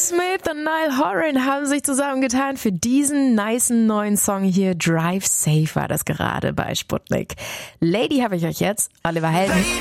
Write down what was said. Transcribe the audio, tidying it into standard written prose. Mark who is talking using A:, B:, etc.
A: Smith und Niall Horan haben sich zusammengetan für diesen nicen neuen Song hier. Drive Safe war das gerade bei Sputnik. Lady habe ich euch jetzt. Oliver Helden.